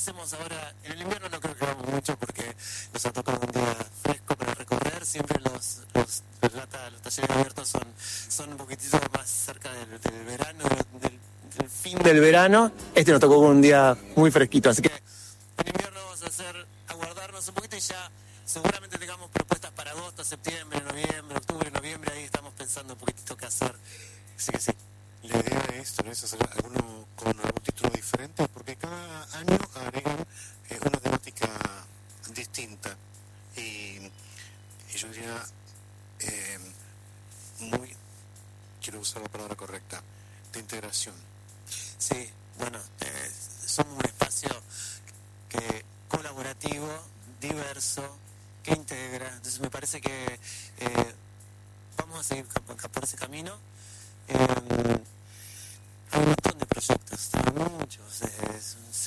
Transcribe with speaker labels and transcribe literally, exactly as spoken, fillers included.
Speaker 1: hacemos ahora, en el invierno no creo que hagamos mucho porque nos ha tocado un día fresco para recorrer, siempre los, los, los, lata, los talleres abiertos son, son un poquitito más cerca del, del verano, del, del fin del verano. Este nos tocó un día muy fresquito, así que en invierno vamos a hacer, aguardarnos un poquito y ya seguramente tengamos propuestas para agosto, septiembre, noviembre, octubre, noviembre, ahí estamos pensando un poquitito qué hacer, así que sí.
Speaker 2: La idea es, ¿no?, es hacer alguno con algún título diferente, porque cada año agregan eh, una temática distinta y, y yo diría eh, muy, quiero usar la palabra correcta, de integración.
Speaker 1: Sí, bueno, eh, somos un espacio que colaborativo, diverso, que integra, entonces me parece que eh, vamos a seguir por ese camino. Eh, hay un montón de proyectos, hay muchos. Eh,